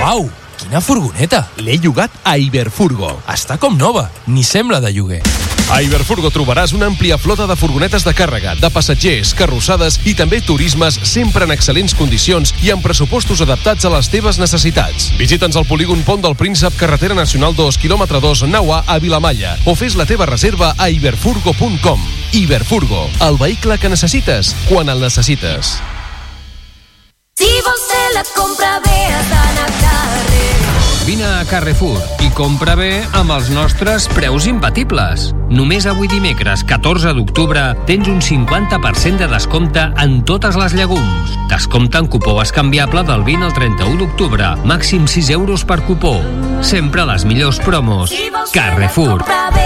Uau, quina furgoneta! L'he llogat a Iberfurgo. Està com nova, ni sembla de lloguer. A Iberfurgo trobaràs una àmplia flota de furgonetes de càrrega, de passatgers, carrossades i també turismes sempre en excel·lents condicions i amb pressupostos adaptats a les teves necessitats. Visita'ns al polígon Pont del Príncep, carretera nacional 2, quilòmetre 2, nau A Vilamalla, o fes la teva reserva a iberfurgo.com. Iberfurgo, el vehicle que necessites quan el necessites. Si vols fer la compra bé, has d'anar a Carrer. Vine a Carrefour i compra bé amb els nostres preus imbatibles. Només avui dimecres, 14 d'octubre, tens un 50% de descompte en totes les llegums. Descompte en cupó escanviable del 20 al 31 d'octubre. Màxim 6 euros per cupó. Sempre les millors promos. Carrefour.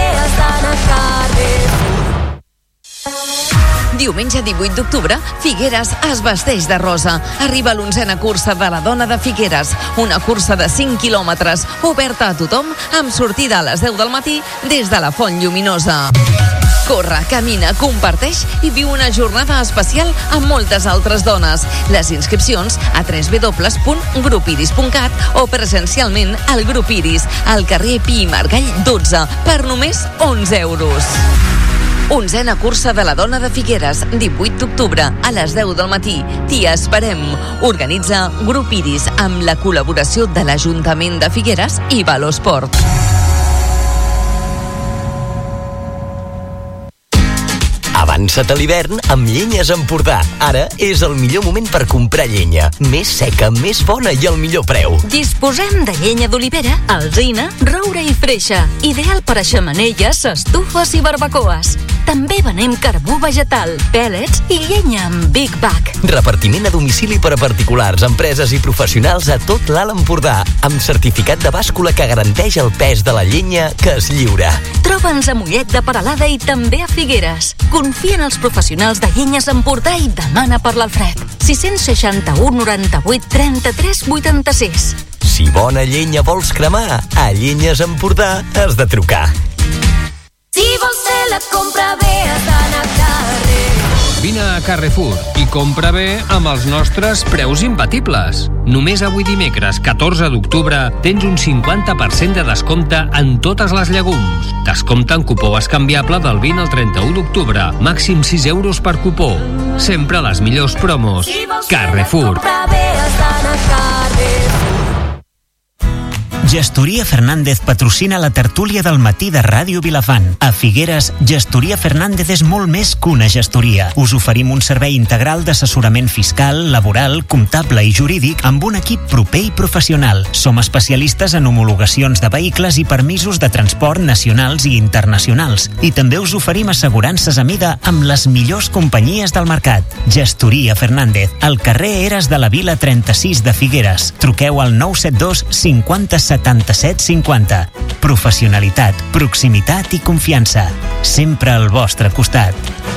Diumenge 18 d'octubre, Figueres es vesteix de rosa. Arriba l'11a cursa de la Dona de Figueres, una cursa de 5 quilòmetres, oberta a tothom, amb sortida a les 10 del matí des de la Font Lluminosa. Corre, camina, comparteix i viu una jornada especial amb moltes altres dones. Les inscripcions a www.grupiris.cat o presencialment al Grup Iris, al carrer Pi i Margall 12, per només 11 euros. 11a cursa de la Dona de Figueres, 18 d'octubre, a les 10 del matí. T'hi esperem. Organitza Grup Iris amb la col·laboració de l'Ajuntament de Figueres i Valosport. Avança't a l'hivern amb Llenyes Empordà. Ara és el millor moment per comprar llenya. Més seca, més bona i al millor preu. Disposem de llenya d'olivera, alzina, roure i freixa. Ideal per a xemeneies, estufes i barbacoes. També venem carbó vegetal, pèl·lets i llenya amb Big Bag. Repartiment a domicili per a particulars, empreses i professionals a tot l'Alt Empordà, amb certificat de bàscula que garanteix el pes de la llenya que es lliura. Troba'ns a Mollet de Peralada i també a Figueres. Confia en els professionals de Llenyes Empordà i demana per l'Alfred. 661 98 33 86. Si bona llenya vols cremar, a Llenyes Empordà has de trucar. Si vols fer la compra bé, has d'anar a Carrer. Vine a Carrefour i compra bé amb els nostres preus imbatibles. Només avui dimecres, 14 d'octubre, tens un 50% de descompte en totes les llegums. Descompte en cupó escanviable del 20 al 31 d'octubre. Màxim 6 euros per cupó. Sempre les millors promos. Carrefour. Gestoria Fernández patrocina la tertúlia del matí de Ràdio Vilafant. A Figueres, Gestoria Fernández és molt més que una gestoria. Us oferim un servei integral d'assessorament fiscal, laboral, comptable i jurídic amb un equip proper i professional. Som especialistes en homologacions de vehicles i permisos de transport nacionals i internacionals. I també us oferim assegurances a mida amb les millors companyies del mercat. Gestoria Fernández, al carrer Eres de la Vila 36 de Figueres. Truqueu al 972 50 77 50. Professionalitat, proximitat i confiança. Sempre al vostre costat.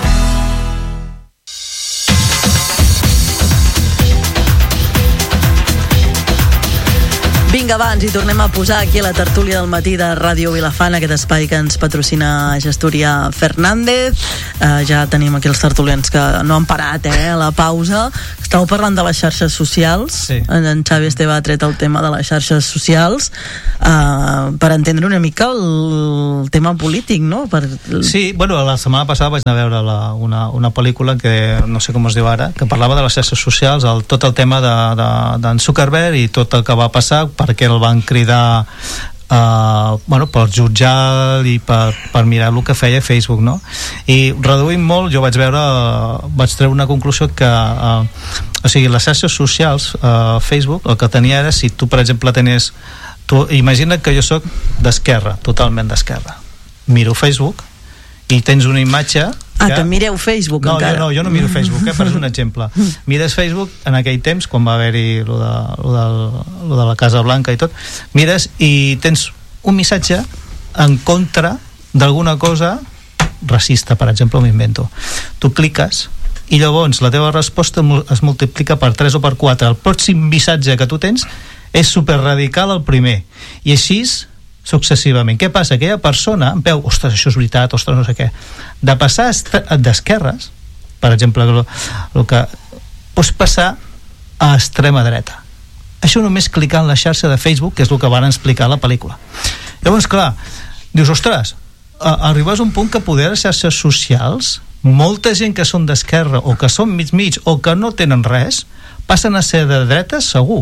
Vinga, abans i tornem a posar aquí a la tertúlia del matí de Ràdio Vilafant, aquest espai que ens patrocina Gestoria Fernández. Ja tenim aquí els tertulians que no han parat, a la pausa. Estàveu parlant de les xarxes socials. Sí. En Xavi Esteve ha tret el tema de les xarxes socials per entendre una mica el tema polític, no? Sí, bueno, la setmana passada vaig anar a veure una pel·lícula que no sé com es diu ara, que parlava de les xarxes socials, tot el tema d'en Zuckerberg i tot el que va passar, perquè el van cridar per jutjar i per mirar el que feia Facebook, no? I reduint molt, jo vaig treure una conclusió que o sigui, les xarxes socials, Facebook, el que tenia era, si tu per exemple imagina que jo soc d'esquerra, totalment d'esquerra, miro Facebook i tens una imatge que mireu Facebook encara. Jo no miro Facebook, però és un exemple. Mires Facebook en aquell temps, quan va haver-hi lo de la Casa Blanca i tot, mires i tens un missatge en contra d'alguna cosa racista, per exemple, m'invento. Tu cliques i llavors la teva resposta es multiplica per 3 o per 4. El pròxim missatge que tu tens és superradical al primer, i així successivament. Què passa? Aquella persona veu, ostres, això és veritat, ostres, no sé què. De passar d'esquerres, per exemple, el que pots passar a extrema dreta. Això només clicar en la xarxa de Facebook, que és el que van explicar a la pel·lícula. Llavors, clar, dius, ostres, arribes a un punt que poder les xarxes socials, molta gent que són d'esquerra o que són mig o que no tenen res, passen a ser de dretes segur.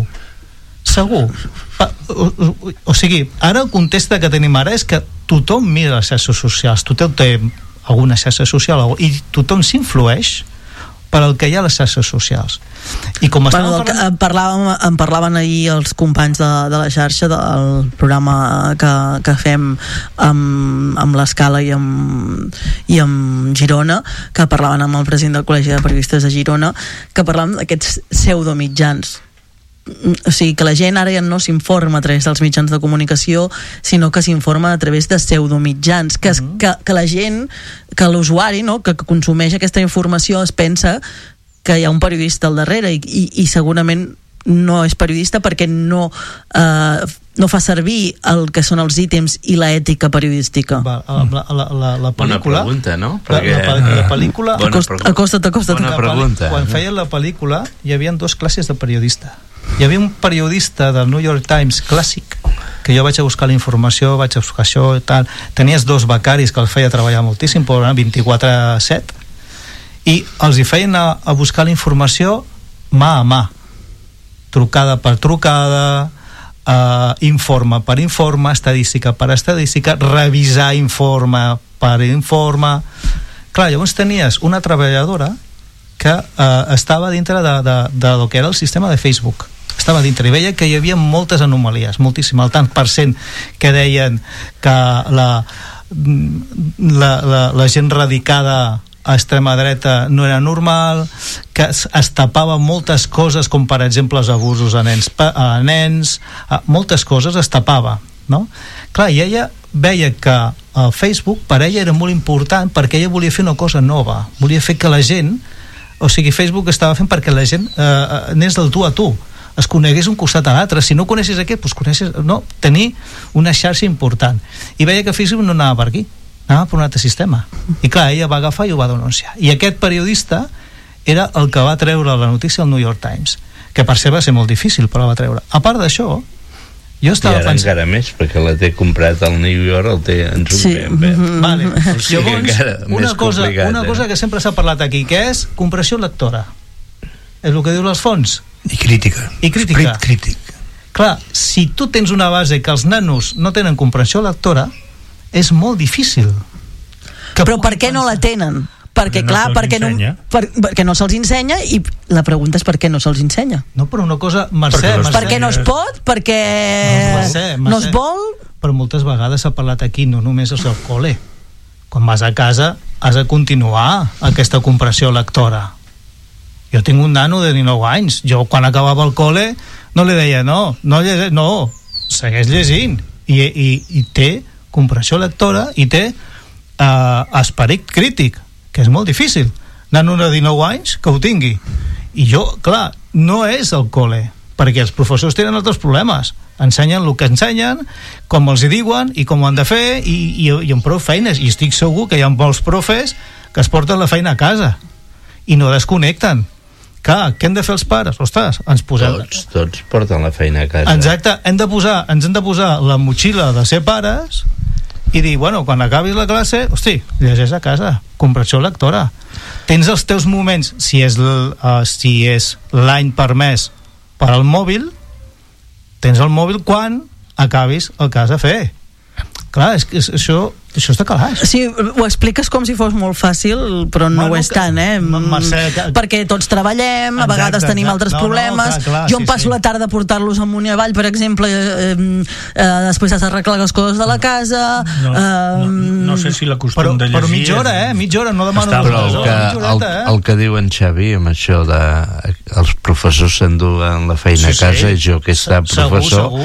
O sigui, ara el context que tenim ara és que tothom mira les xarxes socials, tothom té alguna xarxa social i tothom s'influeix per al que hi ha a les xarxes socials. I com em parlaven ahir els companys de la xarxa del programa que fem amb l'Escala i amb Girona, que parlaven amb el president del Col·legi de Periodistes de Girona, que parlaven d'aquests pseudomitjans. O sigui, que la gent ara ja no s'informa a través dels mitjans de comunicació, sinó que s'informa a través de pseudomitjans, que la gent, que l'usuari, no?, que consumeix aquesta informació es pensa que hi ha un periodista al darrere i segurament no és periodista perquè no fa servir el que són els ítems i l'ètica periodística. La pel·lícula... Bona pregunta, no? La pel·lícula... Acosta't. Bona pregunta. Quan feien la pel·lícula hi havia dues classes de periodista. Hi havia un periodista del New York Times clàssic, que jo vaig a buscar la informació, vaig a buscar això i tal. Tenies dos becaris que els feia treballar moltíssim, però 24/7, i els hi feien a buscar la informació mà a mà, trucada per trucada, informe per informe, estadística per estadística, revisar informe per informe. Clar, llavors tenies una treballadora que estava dintre de lo que era el sistema de Facebook, estava dintre i veia que hi havia moltes anomalies, moltíssim, el tant per cent que deien que la gent radicada a extrema dreta no era normal, que es tapaven moltes coses, com per exemple els abusos a nens, moltes coses es tapava, no? Clar, i ella veia que el Facebook per ella era molt important perquè ella volia fer una cosa nova, volia fer que la gent, o sigui, Facebook estava fent perquè la gent anés del tu a tu, es conegués un costat a l'altre. Si no coneixes aquest, doncs coneixes... No, tenir una xarxa important. I veia que Facebook no anava per aquí, anava per un altre sistema. I clar, ella va agafar i ho va denunciar. I aquest periodista era el que va treure la notícia al New York Times, que per ser va ser molt difícil, però la va treure. A part d'això, jo estava pensant... I ara encara més, perquè la té comprat al New York, el té en Zuckerberg. Vale. Llavors, una cosa que sempre s'ha parlat aquí, que és compressió lectora. És el que diu les fonts. I crítica. Esperit crític. Clar, si tu tens una base que els nanos no tenen comprensió lectora, és molt difícil. Però per què no la tenen? Perquè clar, perquè no se'ls ensenya, i la pregunta és per què no se'ls ensenya. No, però una cosa, Mercè, perquè no es pot, perquè no es vol. Però moltes vegades s'ha parlat aquí, no només és el col·le. Quan vas a casa has de continuar aquesta comprensió lectora. Jo tinc un nano de 19 anys, jo quan acabava el col·le no li deia no, segueix llegint, i té comprensió lectora i té esperit crític, que és molt difícil. Nano de 19 anys que ho tingui. I jo, clar, no és el col·le, perquè els professors tenen altres problemes, ensenyen el que ensenyen, com els hi diuen i com ho han de fer, i amb prou feines, i estic segur que hi ha molts profes que es porten la feina a casa i no desconnecten. Clar, què hem de fer els pares? Ostres, ens posem... Tots porten la feina a casa. Exacte, ens hem de posar la motxilla de ser pares i dir, bueno, quan acabis la classe, hosti, llegeix a casa, comprensió lectora. Tens els teus moments, si és l'any permès per al mòbil, tens el mòbil quan acabis el que has de fer. Clar, és que això és de calaix. Sí, ho expliques com si fos molt fàcil, però no ho és tant, perquè tots treballem, a vegades tenim altres problemes. Jo em passo la tarda a portar-los amunt i avall, per exemple, després has d'arreglar les coses de la casa. No sé si la costum de llegir... Però mitja hora, mitja hora, no demano... Però el que diu en Xavi amb això de els professors s'enduen la feina a casa, i jo que he estat professor,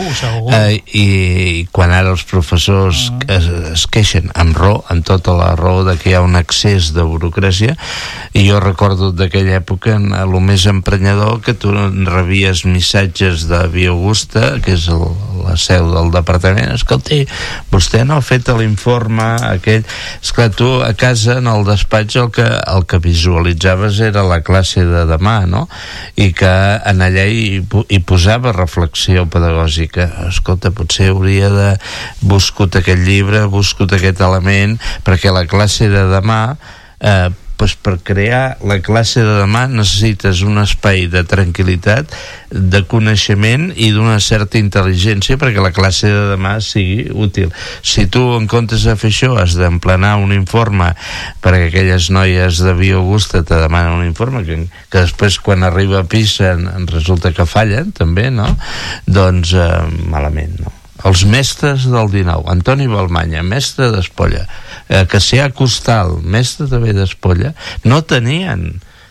i quan ara els professors es queixen amb tota la raó de que hi ha un excés de burocràcia, i jo recordo d'aquella època el més emprenyador que tu rebies missatges de Via Augusta, que és la seu del departament, escolti, vostè no ha fet l'informe aquell. Esclar, tu a casa en el despatx el que visualitzaves era la classe de demà, no? I que en allà hi posava reflexió pedagògica. Escolta, potser hauria de buscat aquest llibre, buscat aquest element, perquè la classe de demà per crear la classe de demà necessites un espai de tranquil·litat, de coneixement i d'una certa intel·ligència perquè la classe de demà sigui útil. Si tu en comptes de fer això has d'emplenar un informe perquè aquelles noies de Biogusta te demanen un informe que després quan arriba a Pisa resulta que fallen també, no? Doncs malament, no? Els mestres del 19, Antoni Balmanya, mestre d'Espolla, Cassià Costal, mestre també d'Espolla, no tenien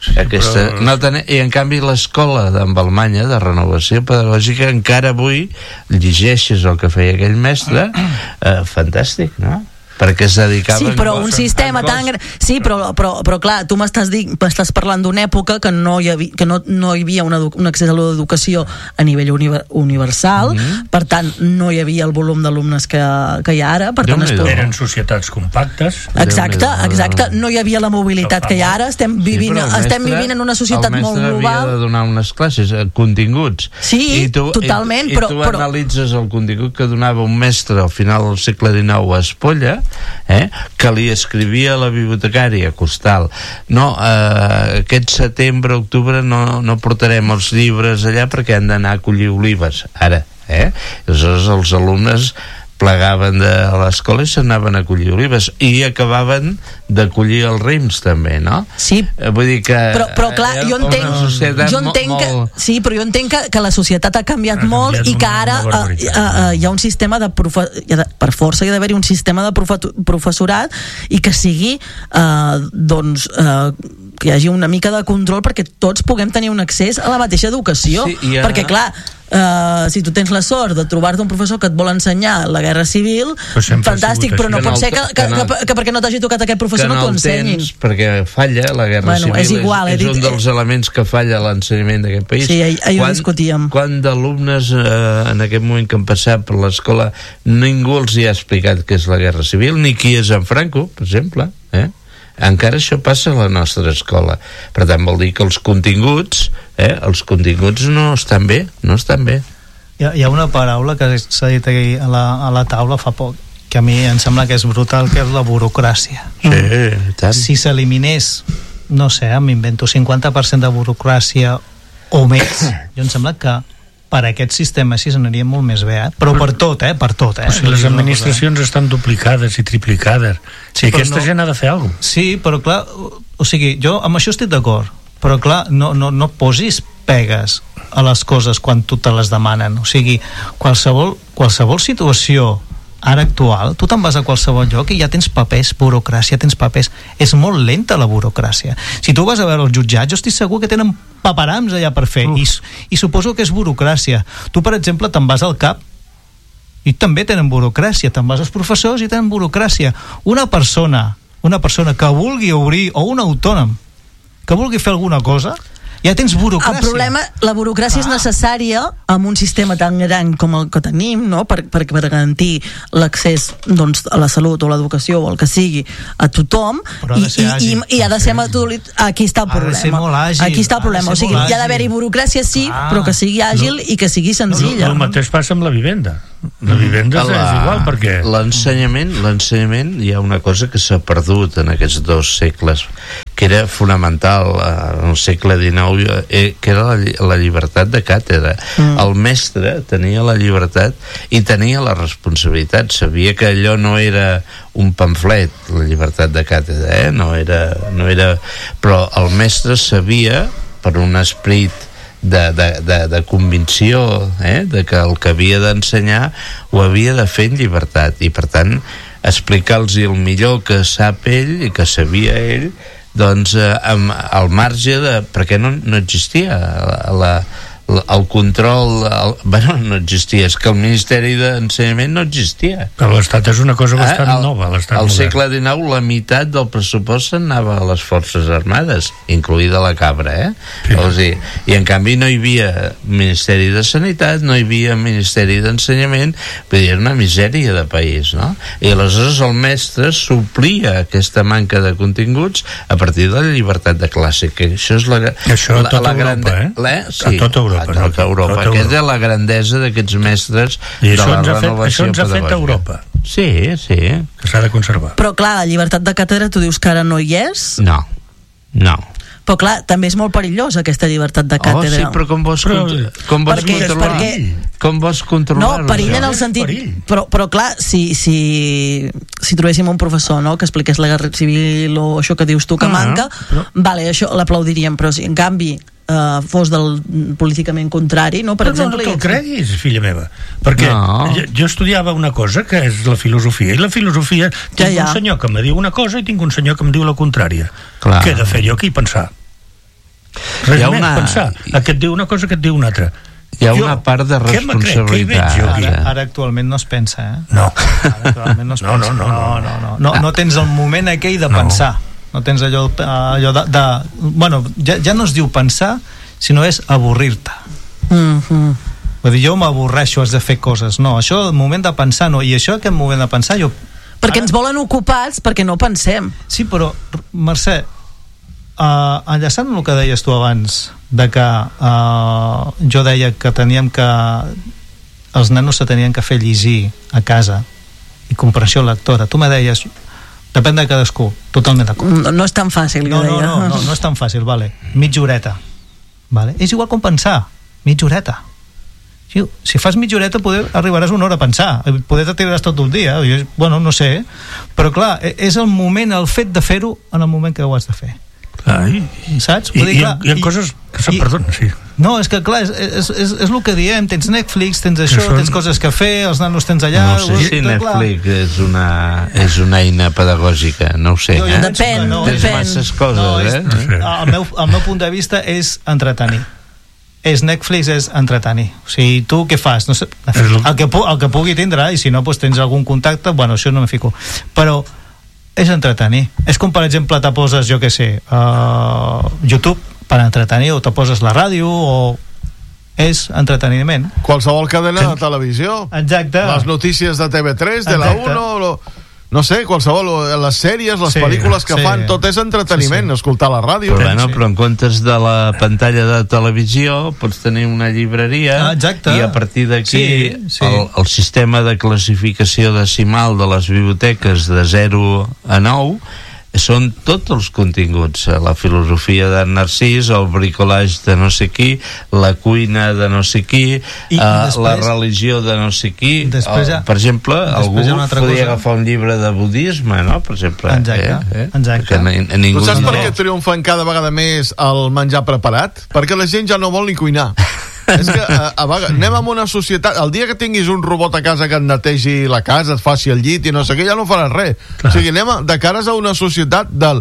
i en canvi l'escola d'en Balmanya de renovació pedagògica encara avui llegeixes el que feia aquell mestre, fantàstic, no? Perquè es dedicaven... Sí, però un sistema tan... Sí, però clar, tu m'estàs parlant d'una època que no hi havia un accés a l'educació a nivell universal, per tant, no hi havia el volum d'alumnes que hi ha ara, per tant... Eren societats compactes. Exacte. No hi havia la mobilitat que hi ha ara, estem vivint en una societat molt global. El mestre havia de donar unes classes, continguts. Sí, totalment, però... I tu analitzes el contingut que donava un mestre al final del segle XIX a Espolla, que li escrivia a la bibliotecària Costal, no, aquest setembre, octubre no portarem els llibres allà perquè han d'anar a collir olives ara, aleshores els alumnes plegaven de l'escola i s'anaven a collir olives i acabaven de collir els rims també, no? Sí, vull dir que però clar, jo entenc que la societat ha canviat molt i que ara hi ha un sistema per força hi ha d'haver-hi un sistema de professorat i que sigui que hi hagi una mica de control perquè tots puguem tenir un accés a la mateixa educació, perquè clar, si tu tens la sort de trobar-te un professor que et vol ensenyar la guerra civil, fantàstic, però no pot ser que perquè no t'hagi tocat aquest professor no t'ho ensenyin. Perquè falla la guerra civil, és un dels elements que falla l'ensenyament d'aquest país. Sí, ahir ho discutíem. Quant d'alumnes en aquest moment que han passat per l'escola ningú els hi ha explicat què és la guerra civil, ni qui és en Franco, per exemple, encara això passa a la nostra escola. Per tant, vol dir que els continguts no estan bé, Hi ha una paraula que s'ha dit aquí a la taula fa poc, que a mi em sembla que és brutal, que és la burocràcia. Sí, tant. Si s'eliminés, no sé, m'invento 50% de burocràcia o més, jo em sembla que per aquest sistema així s'aniria molt més bé, però per tot. O sigui, les administracions estan duplicades i triplicades. Sí, aquesta gent ha de fer alguna cosa. Sí, però clar, o sigui, jo amb això estic d'acord, però clar, no posis pegues a les coses quan tu te les demanen. O sigui, qualsevol situació ara actual, tu te'n vas a qualsevol lloc i ja tens papers, burocràcia, tens papers. És molt lenta la burocràcia. Si tu vas a veure el jutjat, jo estic segur que tenen paperams allà per fer, i suposo que és burocràcia. Tu, per exemple, te'n vas al CAP i també tenen burocràcia, te'n vas als professors i tenen burocràcia. Una persona que vulgui obrir, o un autònom que vulgui fer alguna cosa, ja tens burocràcia. El problema, la burocràcia és necessària amb un sistema tan gran com el que tenim, no? per garantir l'accés a la salut o l'educació o el que sigui a tothom, i ha de ser aquí està el problema. Aquí està el problema. O sigui, hi ha d'haver-hi burocràcia, sí, però que sigui àgil i que sigui senzilla. El mateix passa amb la vivenda. La vivenda és igual, perquè l'ensenyament hi ha una cosa que s'ha perdut en aquests 2 segles, que era fonamental en el segle XIX, que era la llibertat de càtedra. El mestre tenia la llibertat i tenia la responsabilitat, sabia que allò no era un pamflet, la llibertat de càtedra, no era, però el mestre sabia, per un esperit de convicció, de que el que havia d'ensenyar ho havia de fer en llibertat, i per tant explicar-los el millor que sap ell i que sabia ell, doncs al marge de... perquè no existia el control no existia, és que el Ministeri d'Ensenyament no existia. Però l'Estat és una cosa bastant nova, l'Estat al modern. segle XIX la meitat del pressupost anava a les Forces Armades, incloïda la cabra, sí. I en canvi no hi havia Ministeri de Sanitat, no hi havia Ministeri d'Ensenyament, vull dir, era una misèria de país, no? I aleshores el mestre suplia aquesta manca de continguts a partir de la llibertat de classe, que això és això a tota Europa, sí, a tota Europa. A tota Europa. Aquesta és la grandesa d'aquests mestres de la renovació pedagògica. Això ens ha fet Europa. Sí. Que s'ha de conservar. Però clar, la llibertat de càtedra tu dius que ara no hi és? No. Però clar, també és molt perillós aquesta llibertat de càtedra. Sí, però com vols controlar-ho? No, perill en el sentit... Però clar, si trobéssim un professor, no?, que expliqués la guerra civil o això que dius tu que manca, vale, això l'aplaudiríem, però si en canvi fos del políticament contrari, no? Per exemple... No te'l creguis, filla meva, perquè jo estudiava una cosa que és la filosofia, i la filosofia tinc un senyor que me diu una cosa i tinc un senyor que em diu la contrària. Què he de fer jo aquí? Pensar. Res més, pensar. Aquest diu una cosa, aquest diu una altra. Hi ha una part de responsabilitat. Ara actualment no es pensa, No. Actualment no es pensa. No tens el moment aquell de pensar. No tens allò de... Bueno, ja no es diu pensar, sinó és avorrir-te. Vull dir, jo m'avorreixo, has de fer coses. No, això, el moment de pensar, no. I això, aquest moment de pensar, jo... Perquè ens volen ocupats perquè no pensem. Sí, però, Mercè, enllaçant el que deies tu abans, de que jo deia que teníem que... Els nanos se tenien que fer llegir a casa i comprensió lectora. Tu me deies... Depèn de cadascú, totalment d'acord. No és tan fàcil, jo deia. No és tan fàcil, vale. Mitja horeta. Vale? És igual com pensar. Mitja horeta. Si fas mitja horeta arribaràs una hora a pensar. Poder t'atiraràs tot un dia. Bueno, no sé. Però clar, és el moment, el fet de fer-ho en el moment que ho has de fer. Saps? Hi ha coses que se'n perdonen, sí. No, és que clar, és el que diem. Tens Netflix, tens això, tens coses que fer, els nanos tens allà. No sé si Netflix és una eina pedagògica, no ho sé. Depèn. Tens masses coses, El meu punt de vista és entretenir. Netflix és entretenir. O sigui, tu què fas? No sé, el que pugui tindrà, i si no, doncs tens algun contacte, bueno, això no me fico. Però és entretenir. És com, per exemple, te poses, jo què sé, YouTube per entretenir, o te poses la ràdio, o és entreteniment. Qualsevol cadena de televisió. Exacte. Les notícies de TV3, de la 1, no sé, qualsevol, les sèries, les pel·lícules que fan, tot és entreteniment, escoltar la ràdio. Però en comptes de la pantalla de televisió pots tenir una llibreria, i a partir d'aquí el sistema de classificació decimal de les biblioteques de 0 a 9 són tots els continguts, la filosofia de Narcís, el bricolage de no sé qui, la cuina de no sé qui, la religió de no sé qui. Per exemple, algú podria agafar un llibre de budisme, no? Per exemple. Exacte. Tu saps per què triomfen cada vegada més el menjar preparat? Perquè la gent ja no vol ni cuinar. És que anem en una societat, el dia que tinguis un robot a casa que et netegi la casa, et faci el llit i no sé què, ja no faràs res. O sigui, anem de cares a una societat del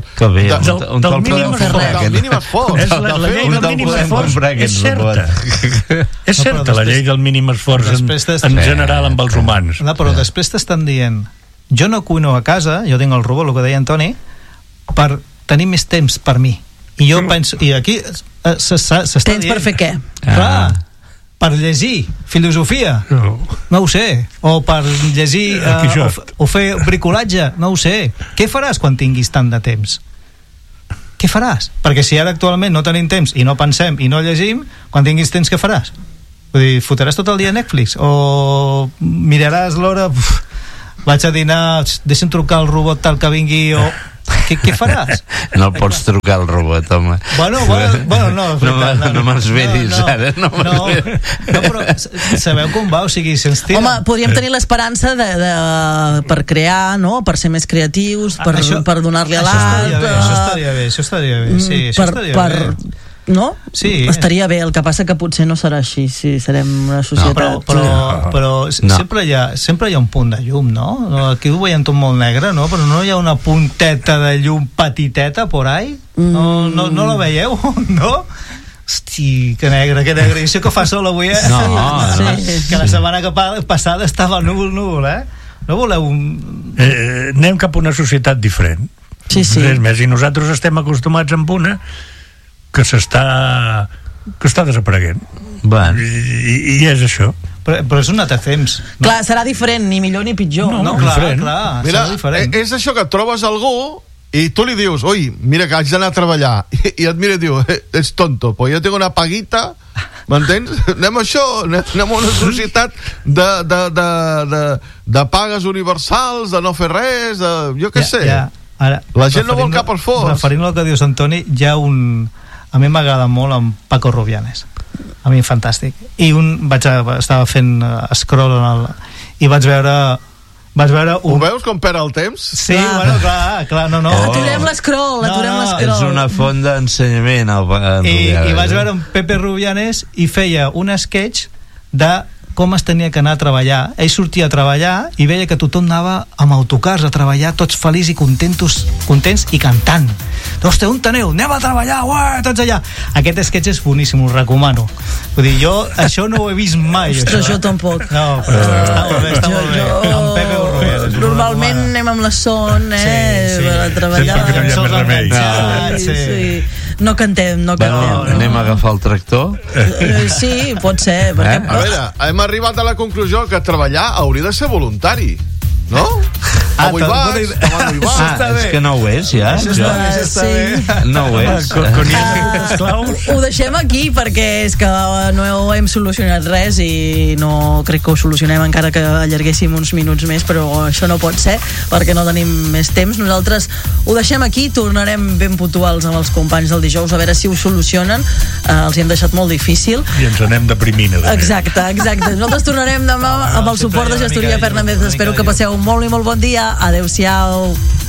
mínim esforç. És la llei del mínim esforç, és certa. És certa la llei del mínim esforç en general amb els humans. Però després t'estan dient, jo no cuino a casa, jo tinc el robot, el que deia Antoni, per tenir més temps per mi. I jo penso, i aquí s'està dient... Tens per fer què? Clar, per llegir filosofia, no ho sé, o per llegir o fer bricolatge, no ho sé. Què faràs quan tinguis tant de temps? Què faràs? Perquè si ara actualment no tenim temps i no pensem i no llegim, quan tinguis temps què faràs? Vull dir, fotràs tot el dia a Netflix o miraràs l'hora, vaig a dinar, deixa'm trucar al robot tal que vingui, o... Què faràs? No pots trucar al robot, home. Bueno, no m'esveris ara. No, però sabeu com va? O sigui, si ens tira... Home, podríem tenir l'esperança per crear, no? Per ser més creatius, per donar-li a l'altre... Això estaria bé. Sí, això estaria bé. No? Sí. Estaria bé, el que passa que potser no serà així, si serem una societat... Però sempre hi ha un punt de llum, no? Aquí ho veiem tot molt negre, no? Però no hi ha una punteta de llum petiteta por ahí? No la veieu, no? Hosti, que negre, i això que fa sol avui, No. Que la setmana passada estava núvol, No voleu anem cap a una societat diferent. Sí. Res més, i nosaltres estem acostumats amb una que està desapareguent. Bueno. I és això. Però és un altre temps. Clar, serà diferent, ni millor ni pitjor. No, clar, mira, serà diferent. És això que trobes algú i tu li dius, oi, mira que haig d'anar a treballar, i et mira i diu, ets tonto, pues jo tinc una paguita, m'entens? Anem a això, anem a una societat de pagues universals, de no fer res, jo què sé. Ara, la gent no vol cap esforç. Referint al que dius, Antoni, hi ha a mi m'agrada molt en Paco Rubianes, a mi fantàstic, i estava fent scroll i vaig veure Ho veus com perd el temps? Sí, bueno, clar, no. Aturem l'escroll. És una font d'ensenyament i vaig veure en Pepe Rubianes i feia un sketch de com es tenia que anar a treballar. Ell sortia a treballar i veia que tothom anava amb autocars a treballar, tots feliços i contents i cantant. Hòstia, on aneu? Anem a treballar, uah, tots allà. Aquest sketch és boníssim, us recomano. Vull dir, jo això no ho he vist mai. Ostres, jo tampoc. No, però està molt bé. Amb Pepe Rubianes. Normalment anem amb la son, a treballar. Sempre que no hi ha més remei. Sí. No cantem. Anem a agafar el tractor? Sí, pot ser. Perquè... A veure, hem arribat a la conclusió que treballar hauria de ser voluntari, no? Avui vas, demà no hi vas. És que no ho és, ja. No ho és. Ho deixem aquí perquè és que no hem solucionat res i no crec que ho solucionem encara que allarguéssim uns minuts més, però això no pot ser perquè no tenim més temps. Nosaltres ho deixem aquí, tornarem ben puntuals amb els companys del dijous a veure si ho solucionen. Els hi hem deixat molt difícil. I ens anem deprimint. Exacte. Nosaltres tornarem demà amb el suport de Gestoria Fernández. Espero que passeu molt i molt bon dia. Adéu-siau.